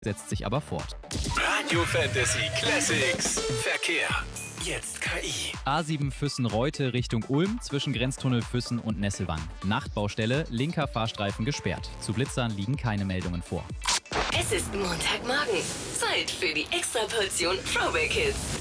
setzt sich aber fort. Radio Fantasy Classics Verkehr. Jetzt KI. A7 Füssen-Reute Richtung Ulm zwischen Grenztunnel Füssen und Nesselwangen. Nachtbaustelle, linker Fahrstreifen gesperrt. Zu Blitzern liegen keine Meldungen vor. Es ist Montagmorgen. Zeit für die Extraportion Throwback Hits.